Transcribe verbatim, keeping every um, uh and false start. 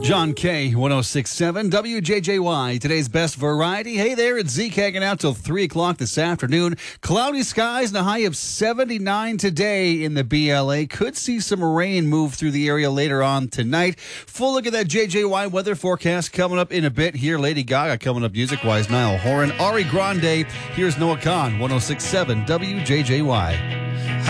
John K, one oh six point seven, W J J Y, today's best variety. Hey there, it's Zeke hanging out till three o'clock this afternoon. Cloudy skies and a high of seventy-nine today in the B L A. Could see some rain move through the area later on tonight. Full look at that J J Y weather forecast coming up in a bit here. Lady Gaga coming up music-wise, Niall Horan. Ari Grande, here's Noah Khan, one oh six point seven W J J Y.